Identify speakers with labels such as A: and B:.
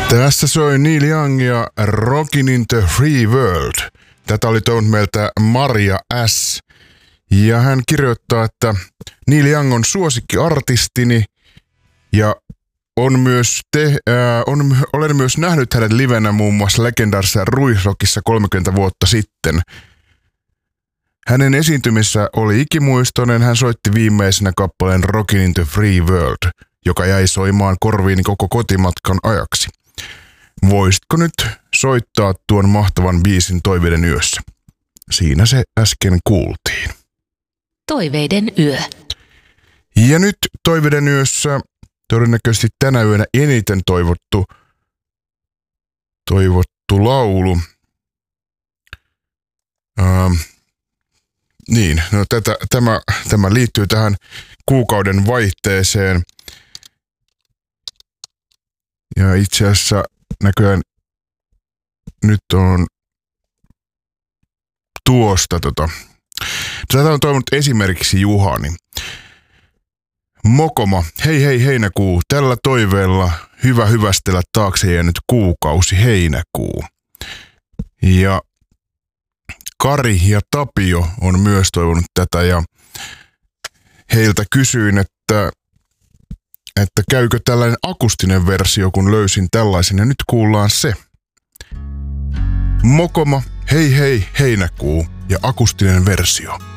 A: Tässä soi Neil Young ja Rockin' in the Free World. Tätä oli toivonut meiltä Maria S. Ja hän kirjoittaa, että Neil Young on suosikkiartistini ja olen myös nähnyt hänet livenä muun muassa legendaarisessa Ruisrockissa 30 vuotta sitten. Hänen esiintymissä oli ikimuistoinen, hän soitti viimeisenä kappaleen Rockin' in the Free World, joka jäi soimaan korviini koko kotimatkan ajaksi. Voisitko nyt soittaa tuon mahtavan biisin Toiveiden yössä? Siinä se äsken kuultiin.
B: Toiveiden yö.
A: Ja nyt Toiveiden yössä todennäköisesti tänä yönä eniten toivottu laulu. Tämä liittyy tähän kuukauden vaihteeseen. Ja itse asiassa näköjään nyt on tuosta Tätä on toivonut esimerkiksi Juhani. Mokoma, hei hei heinäkuu, tällä toiveella hyvä hyvästellä taakse jäänyt kuukausi heinäkuu. Ja Kari ja Tapio on myös toivonut tätä ja heiltä kysyin, että käykö tällainen akustinen versio, kun löysin tällaisen ja nyt kuullaan se. Mokoma, hei hei heinäkuu ja akustinen versio.